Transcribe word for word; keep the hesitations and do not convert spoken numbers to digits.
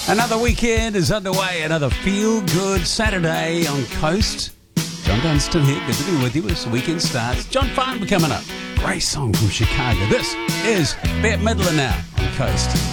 Another weekend is underway. Another feel-good Saturday on Coast. John Dunstan here. Good to be with you as the weekend starts. John Farnham coming up. Great song from Chicago. This is Bette Midler now on Coast.